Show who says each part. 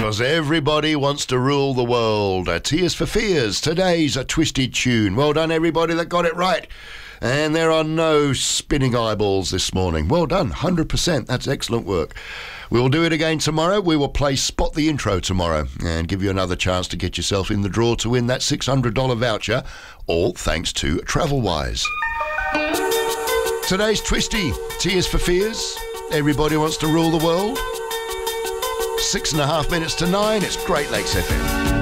Speaker 1: 'Cause everybody wants to rule the world. Tears for Fears, today's a twisted tune. Well done, everybody that got it right. And there are no spinning eyeballs this morning. Well done, 100%. That's excellent work. We will do it again tomorrow. We will play Spot the Intro tomorrow and give you another chance to get yourself in the draw to win that $600 voucher, all thanks to TravelWise. Today's Twisty, Tears for Fears. Everybody wants to rule the world. 6.5 minutes to 9. It's Great Lakes FM.